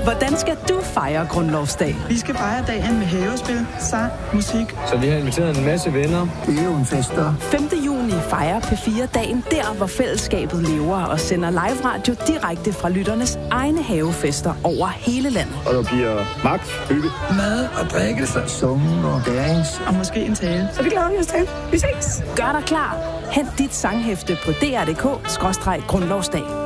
Hvordan skal du fejre Grundlovsdag? Vi skal fejre dagen med havespil, sang, musik. Så vi har inviteret en masse venner. Fester. 5. juni fejrer P4 dagen der, hvor fællesskabet lever og sender live radio direkte fra lytternes egne havefester over hele landet. Og der bliver max, hygge, Mad og drikkelse. Summen og dance. Og måske en tale. Så det glæder vi os til. Vi ses. Gør dig klar. Hent dit sanghæfte på dr.dk/grundlovsdag.